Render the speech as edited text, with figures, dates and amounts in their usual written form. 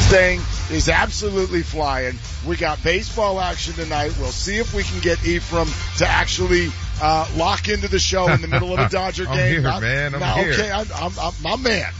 thing is absolutely flying. We got baseball action tonight. We'll see if we can get Ephraim to actually lock into the show in the middle of a Dodger game. I'm here, man. I'm here. Okay, I'm my man.